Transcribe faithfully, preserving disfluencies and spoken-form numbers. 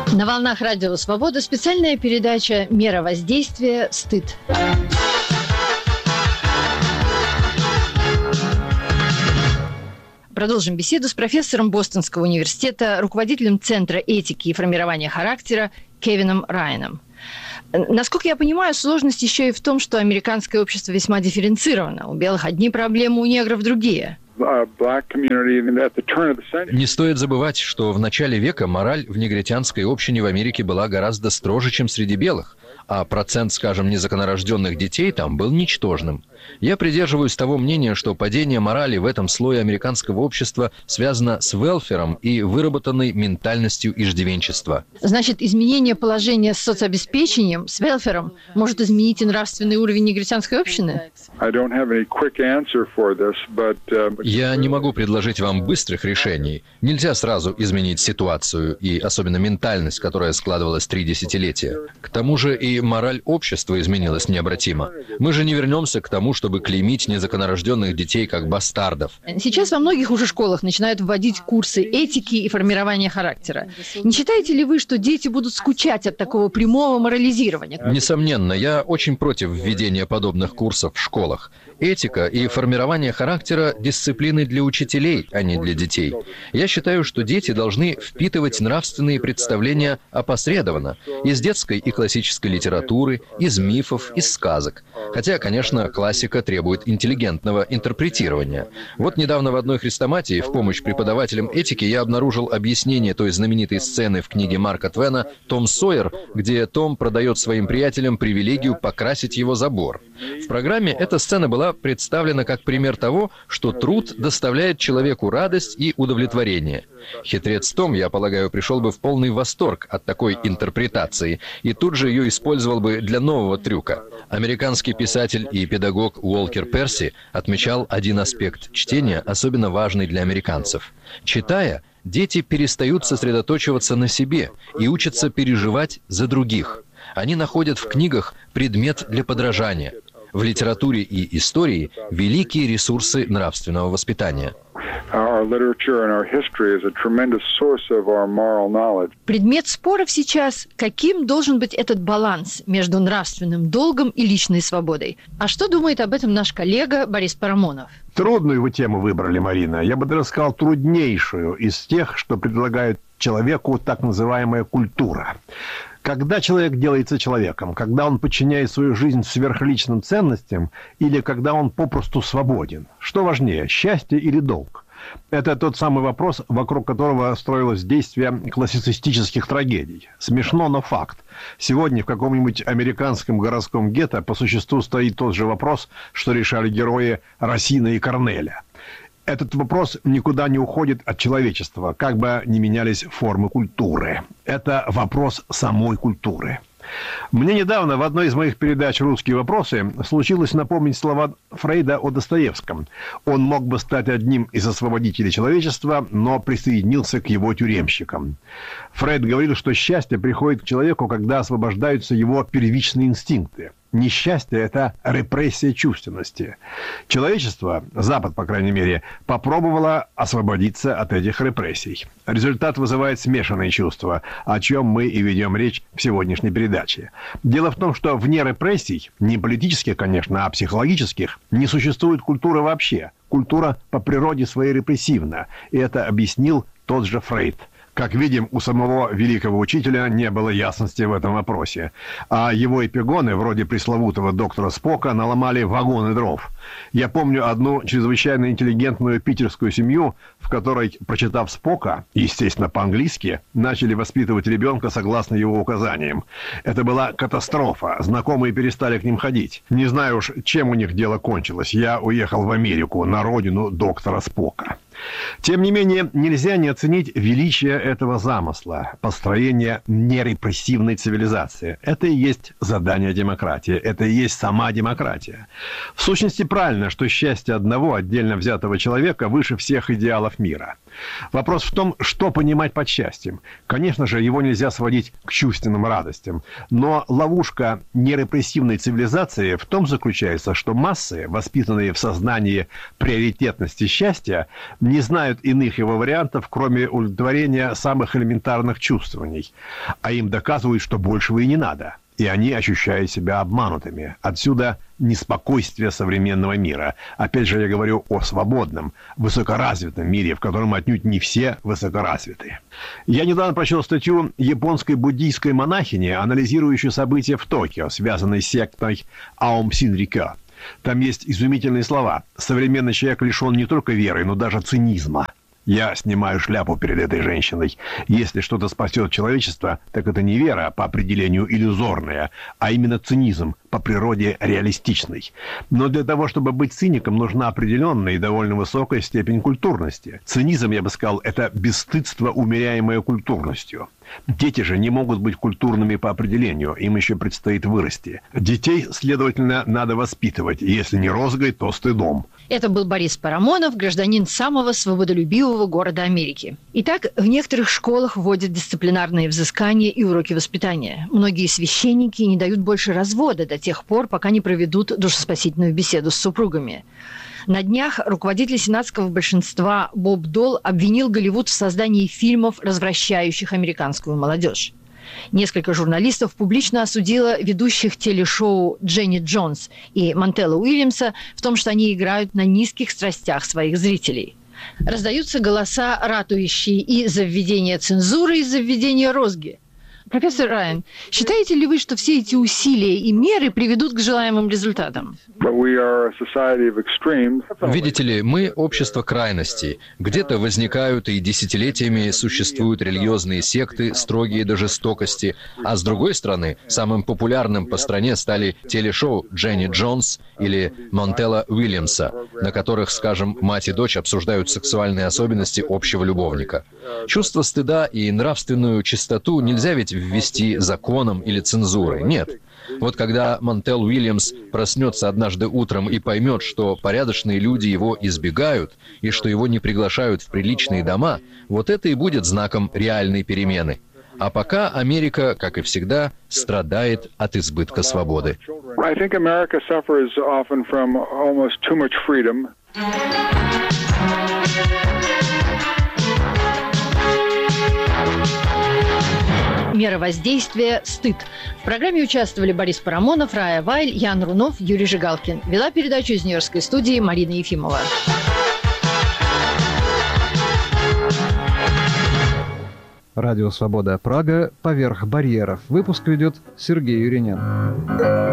На волнах Радио Свобода специальная передача «Мера воздействия. Стыд». Продолжим беседу с профессором Бостонского университета, руководителем Центра этики и формирования характера Кевином Райаном. Насколько я понимаю, сложность еще и в том, что американское общество весьма дифференцировано. У белых одни проблемы, у негров другие. Не стоит забывать, что в начале века мораль в негритянской общине в Америке была гораздо строже, чем среди белых, а процент, скажем, незаконорожденных детей там был ничтожным. Я придерживаюсь того мнения, что падение морали в этом слое американского общества связано с велфером и выработанной ментальностью иждивенчества. Значит, изменение положения с соцобеспечением, с велфером, может изменить и нравственный уровень негритянской общины? Я не могу предложить вам быстрых решений. Нельзя сразу изменить ситуацию и особенно ментальность, которая складывалась три десятилетия. К тому же и мораль общества изменилась необратимо. Мы же не вернемся к тому, чтобы клеймить незаконорожденных детей как бастардов. Сейчас во многих уже школах начинают вводить курсы этики и формирования характера. Не считаете ли вы, что дети будут скучать от такого прямого морализирования? Несомненно, я очень против введения подобных курсов в школах. Этика и формирование характера – дисциплины для учителей, а не для детей. Я считаю, что дети должны впитывать нравственные представления опосредованно из детской и классической литературы, из мифов, из сказок. Хотя, конечно, классика требует интеллигентного интерпретирования. Вот недавно в одной хрестоматии в помощь преподавателям этики я обнаружил объяснение той знаменитой сцены в книге Марка Твена «Том Сойер», где Том продает своим приятелям привилегию покрасить его забор. В программе эта сцена была представлена как пример того, что труд доставляет человеку радость и удовлетворение. Хитрец Том, я полагаю, пришел бы в полный восторг от такой интерпретации и тут же ее использовал бы для нового трюка. Американский писатель и педагог Уолкер Перси отмечал один аспект чтения, особенно важный для американцев. Читая, дети перестают сосредоточиваться на себе и учатся переживать за других. Они находят в книгах предмет для подражания. В литературе и истории великие ресурсы нравственного воспитания. Предмет споров сейчас, каким должен быть этот баланс между нравственным долгом и личной свободой. А что думает об этом наш коллега Борис Парамонов? Трудную вы тему выбрали, Марина. Я бы даже сказал, труднейшую из тех, что предлагает человеку так называемая культура. Когда человек делается человеком, когда он подчиняет свою жизнь сверхличным ценностям или когда он попросту свободен? Что важнее, счастье или долг? Это тот самый вопрос, вокруг которого строилось действие классицистических трагедий. Смешно, но факт. Сегодня в каком-нибудь американском городском гетто по существу стоит тот же вопрос, что решали герои Рассина и Корнеля. Этот вопрос никуда не уходит от человечества, как бы ни менялись формы культуры. Это вопрос самой культуры. Мне недавно в одной из моих передач «Русские вопросы» случилось напомнить слова Фрейда о Достоевском. Он мог бы стать одним из освободителей человечества, но присоединился к его тюремщикам. Фрейд говорил, что счастье приходит к человеку, когда освобождаются его первичные инстинкты. Несчастье – это репрессия чувственности. Человечество, Запад, по крайней мере, попробовало освободиться от этих репрессий. Результат вызывает смешанные чувства, о чем мы и ведем речь в сегодняшней передаче. Дело в том, что вне репрессий, не политических, конечно, а психологических, не существует культуры вообще. Культура по природе своей репрессивна, и это объяснил тот же Фрейд. Как видим, у самого великого учителя не было ясности в этом вопросе. А его эпигоны, вроде пресловутого доктора Спока, наломали вагоны дров. Я помню одну чрезвычайно интеллигентную питерскую семью, в которой, прочитав Спока, естественно, по-английски, начали воспитывать ребенка согласно его указаниям. Это была катастрофа. Знакомые перестали к ним ходить. Не знаю уж, чем у них дело кончилось. Я уехал в Америку, на родину доктора Спока. Тем не менее, нельзя не оценить величие этого замысла – построения нерепрессивной цивилизации. Это и есть задание демократии, это и есть сама демократия. В сущности, правильно, что счастье одного отдельно взятого человека выше всех идеалов мира. Вопрос в том, что понимать под счастьем. Конечно же, его нельзя сводить к чувственным радостям. Но ловушка нерепрессивной цивилизации в том заключается, что массы, воспитанные в сознании приоритетности счастья, не знают иных его вариантов, кроме удовлетворения самых элементарных чувствований, а им доказывают, что большего и не надо. И они ощущают себя обманутыми. Отсюда неспокойствие современного мира. Опять же, я говорю о свободном, высокоразвитом мире, в котором отнюдь не все высокоразвиты. Я недавно прочел статью японской буддийской монахини, анализирующей события в Токио, связанные с сектой Аум Синрикё. Там есть изумительные слова. Современный человек лишен не только веры, но даже цинизма. Я снимаю шляпу перед этой женщиной. Если что-то спасет человечество, так это не вера, по определению иллюзорная, а именно цинизм, по природе реалистичный. Но для того, чтобы быть циником, нужна определенная и довольно высокая степень культурности. Цинизм, я бы сказал, это бесстыдство, умеряемое культурностью. Дети же не могут быть культурными по определению, им еще предстоит вырасти. Детей, следовательно, надо воспитывать, если не розгой, то стыдом. Это был Борис Парамонов, гражданин самого свободолюбивого города Америки. Итак, в некоторых школах вводят дисциплинарные взыскания и уроки воспитания. Многие священники не дают больше развода до тех пор, пока не проведут душеспасительную беседу с супругами. На днях руководитель сенатского большинства Боб Долл обвинил Голливуд в создании фильмов, развращающих американскую молодежь. Несколько журналистов публично осудило ведущих телешоу Дженни Джонс и Монтелла Уильямса в том, что они играют на низких страстях своих зрителей. Раздаются голоса, ратующие и за введение цензуры, и за введение розги. Профессор Райан, считаете ли вы, что все эти усилия и меры приведут к желаемым результатам? Видите ли, мы общество крайностей. Где-то возникают и десятилетиями существуют религиозные секты, строгие до жестокости, а с другой стороны, самым популярным по стране стали телешоу Дженни Джонс или Монтелла Уильямса, на которых, скажем, мать и дочь обсуждают сексуальные особенности общего любовника. Чувство стыда и нравственную чистоту нельзя ведь ввести законом или цензурой. Нет. Вот когда Монтелл Уильямс проснется однажды утром и поймет, что порядочные люди его избегают и что его не приглашают в приличные дома, вот это и будет знаком реальной перемены. А пока Америка, как и всегда, страдает от избытка свободы. Мера воздействия – стыд. В программе участвовали Борис Парамонов, Рая Вайль, Ян Рунов, Юрий Жигалкин. Вела передачу из Нью-Йоркской студии Марина Ефимова. Радио «Свобода» Прага. Поверх барьеров. Выпуск ведет Сергей Юринен.